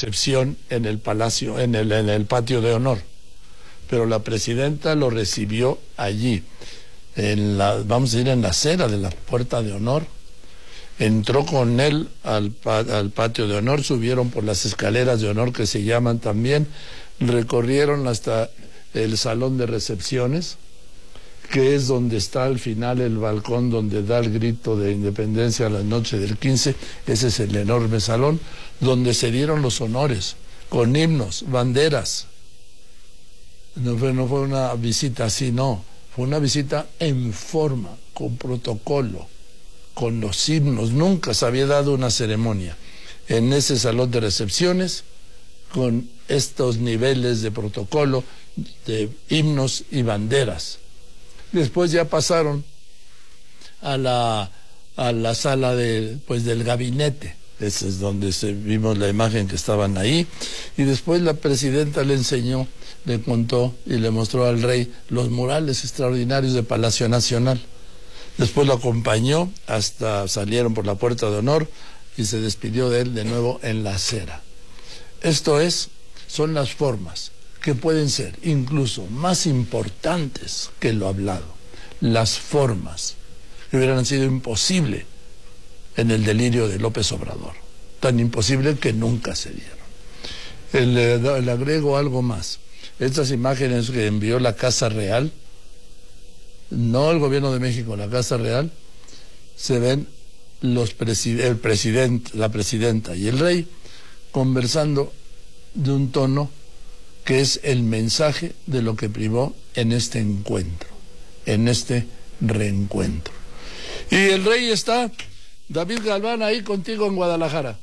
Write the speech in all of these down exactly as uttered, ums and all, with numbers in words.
recepción en el palacio, en el, en el patio de honor. Pero la presidenta lo recibió allí, en la, vamos a ir en la acera de la puerta de honor. Entró con él al, al patio de honor, subieron por las escaleras de honor que se llaman también, recorrieron hasta el salón de recepciones, que es donde está al final el balcón donde da el grito de independencia a la noche del quince, ese es el enorme salón, donde se dieron los honores, con himnos, banderas. No fue, no fue una visita así, no, fue una visita en forma, con protocolo, con los himnos. Nunca se había dado una ceremonia en ese salón de recepciones con estos niveles de protocolo, de himnos y banderas. Después ya pasaron a la, a la sala de, pues, del gabinete. Ese es donde se, vimos la imagen que estaban ahí. Y después la presidenta le enseñó, le contó y le mostró al rey los murales extraordinarios de Palacio Nacional. Después lo acompañó hasta salieron por la puerta de honor y se despidió de él de nuevo en la acera. Esto es, son las formas que pueden ser incluso más importantes que lo hablado. Las formas que hubieran sido imposible en el delirio de López Obrador. Tan imposible que nunca se dieron. Le, le agrego algo más. Estas imágenes que envió la Casa Real, no el gobierno de México, la Casa Real, se ven los presi el presidente, la presidenta y el rey conversando de un tono que es el mensaje de lo que primó en este encuentro, en este reencuentro. Y el rey está, David Galván, ahí contigo en Guadalajara.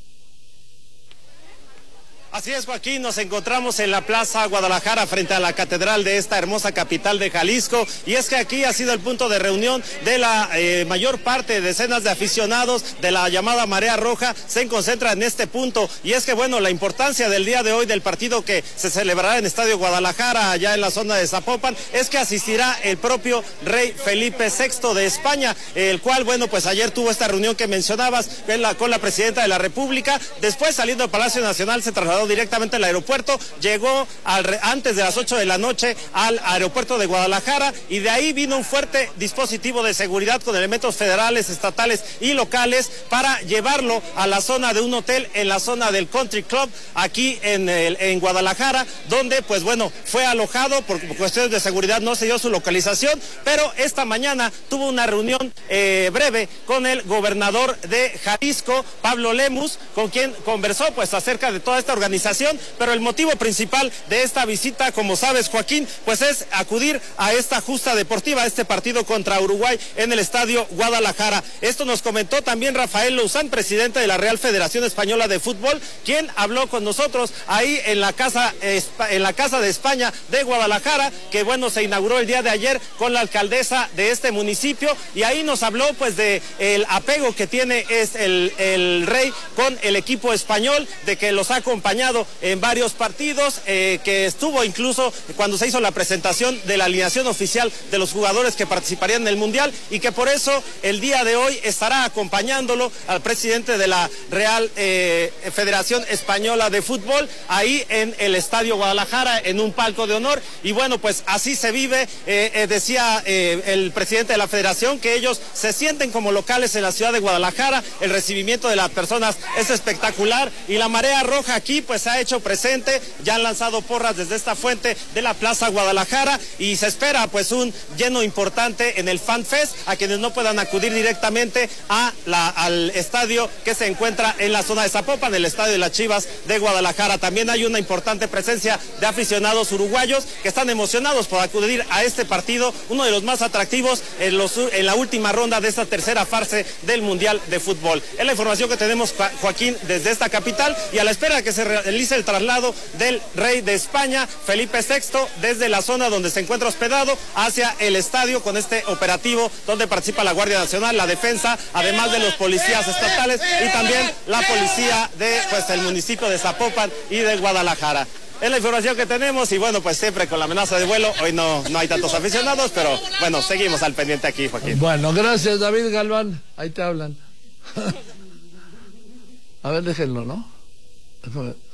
Así es, Joaquín, nos encontramos en la Plaza Guadalajara frente a la catedral de esta hermosa capital de Jalisco, y es que aquí ha sido el punto de reunión de la eh, mayor parte de decenas de aficionados de la llamada Marea Roja, se concentra en este punto, y es que bueno, la importancia del día de hoy del partido que se celebrará en Estadio Guadalajara, allá en la zona de Zapopan, es que asistirá el propio rey Felipe sexto de España, el cual, bueno, pues ayer tuvo esta reunión que mencionabas con la, con la presidenta de la República. Después, saliendo del Palacio Nacional, se trasladó directamente al aeropuerto, llegó al, antes de las ocho de la noche al aeropuerto de Guadalajara, y de ahí vino un fuerte dispositivo de seguridad con elementos federales, estatales y locales para llevarlo a la zona de un hotel en la zona del Country Club aquí en, el, en Guadalajara, donde pues bueno, fue alojado. Por cuestiones de seguridad no se dio su localización, pero esta mañana tuvo una reunión eh, breve con el gobernador de Jalisco, Pablo Lemus, con quien conversó pues acerca de toda esta organización. Pero el motivo principal de esta visita, como sabes, Joaquín, pues es acudir a esta justa deportiva, a este partido contra Uruguay en el Estadio Guadalajara. Esto nos comentó también Rafael Luzán, presidente de la Real Federación Española de Fútbol, quien habló con nosotros ahí en la casa, en la Casa de España de Guadalajara, que bueno, se inauguró el día de ayer con la alcaldesa de este municipio, y ahí nos habló pues de el apego que tiene es el, el rey con el equipo español, de que los ha acompañado en varios partidos, eh, que estuvo incluso cuando se hizo la presentación de la alineación oficial de los jugadores que participarían en el Mundial, y que por eso el día de hoy estará acompañándolo al presidente de la Real eh, Federación Española de Fútbol ahí en el Estadio Guadalajara, en un palco de honor. Y bueno, pues así se vive, eh, eh, decía eh, el presidente de la federación, que ellos se sienten como locales en la ciudad de Guadalajara, el recibimiento de las personas es espectacular, y la Marea Roja aquí pues se ha hecho presente, ya han lanzado porras desde esta fuente de la Plaza Guadalajara, y se espera pues un lleno importante en el Fan Fest a quienes no puedan acudir directamente a la, al estadio que se encuentra en la zona de Zapopan, el estadio de las Chivas de Guadalajara. También hay una importante presencia de aficionados uruguayos que están emocionados por acudir a este partido, uno de los más atractivos en, los, en la última ronda de esta tercera fase del Mundial de Fútbol. Es la información que tenemos, Joaquín, desde esta capital, y a la espera de que se realiza el traslado del rey de España, Felipe sexto, desde la zona donde se encuentra hospedado hacia el estadio, con este operativo donde participa la Guardia Nacional, la defensa, además de los policías estatales y también la policía de pues el municipio de Zapopan y de Guadalajara. Es la información que tenemos, y bueno, pues siempre con la amenaza de vuelo. Hoy no, no hay tantos aficionados, pero bueno, seguimos al pendiente aquí, Joaquín. Bueno, gracias, David Galván. Ahí te hablan. A ver, déjenlo, ¿no?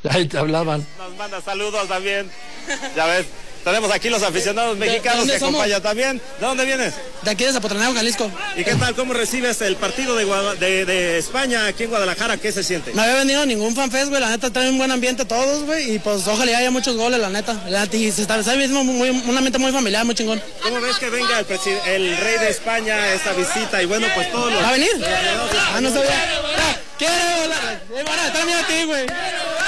Ahí te hablaban. Nos manda saludos también. Ya ves, tenemos aquí los aficionados mexicanos que somos? acompañan también. ¿De dónde vienes? De aquí de Zapotlán, Jalisco. ¿Y qué tal? ¿Cómo recibes el partido de, Guada- de, de España aquí en Guadalajara? ¿Qué se siente? No había venido ningún fanfest, güey. La neta trae un buen ambiente todos, güey. Y pues ojalá haya muchos goles, la neta. La neta, y se está, está mismo muy, un ambiente muy familiar, muy chingón. ¿Cómo ves que venga el, presi- el rey de España a esta visita? Y bueno, pues todos los... ¿Va a venir? los aficionados de- Ah, no sabía. Ah, ¡quiere volar! ¡Eh, van a estar a ti, güey!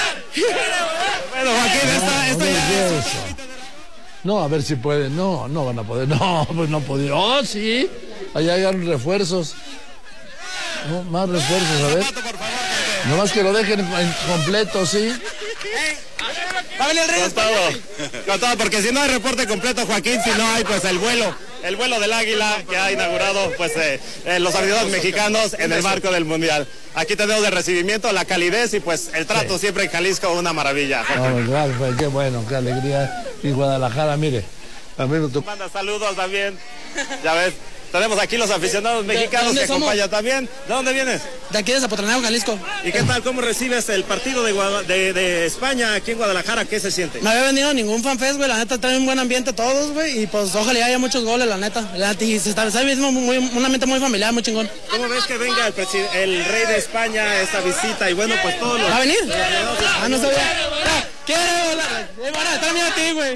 Bueno, Joaquín, esta, esta No, ya ¿qué es... es eso? No, a ver si pueden. No, no van a poder. No, pues no podía. Oh, sí. Allá hay refuerzos. No, más refuerzos, a ver. Nomás que lo dejen en completo, ¿sí? ¡Va a venir el rey! Con todo, con todo, porque si no hay reporte completo, Joaquín, si no hay pues el vuelo, el vuelo del Águila que ha inaugurado pues eh, eh, los aficionados mexicanos en el marco del Mundial. Aquí tenemos de recibimiento la calidez y pues el trato Sí. siempre en Jalisco una maravilla. Joaquín. No, claro, pues, qué bueno, qué alegría. Y Guadalajara, mire, a mí me tocó. Manda saludos también, ya ves. Tenemos aquí los aficionados mexicanos dónde que somos? acompañan también. ¿De dónde vienes? De aquí de Zapotlán, Jalisco. ¿Y qué tal? ¿Cómo recibes el partido de, Guada- de, de España aquí en Guadalajara? ¿Qué se siente? No había venido ningún fanfest, güey. La neta trae un buen ambiente todos, güey. Y pues ojalá haya muchos goles, la neta. La neta, y se está, está mismo muy, un ambiente muy familiar, muy chingón. ¿Cómo ves que venga el, presi- el rey de España a esta visita? Y bueno, pues todos los... ¿Va a venir? los aficionados de- Ah, no sabía. Ah, ¡quiere volar! ¡Eh, van a estar a ti, güey!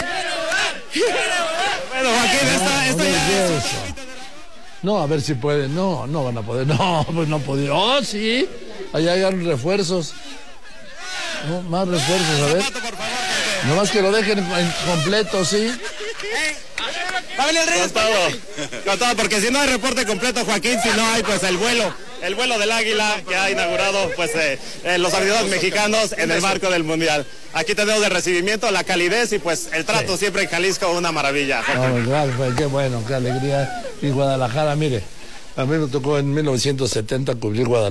Bueno, Joaquín, esta, esta Oye, ya ¿qué es... es eso? No, a ver si pueden. No, no van a poder. No, pues no podía. Oh, sí. Allá hay refuerzos. No, más refuerzos, a ver. Nomás que lo dejen en completo, ¿sí? ¡Va a venir el rey! Con todo, con todo, porque si no hay reporte completo, Joaquín, si no hay pues el vuelo, el vuelo del Águila que ha inaugurado pues eh, eh, los aficionados mexicanos en el marco del Mundial. Aquí tenemos de recibimiento la calidez y pues el trato Sí. siempre en Jalisco una maravilla. Joaquín. No, claro, pues, qué bueno, qué alegría. Y Guadalajara, mire, a mí me tocó en mil novecientos setenta cubrir Guadalajara.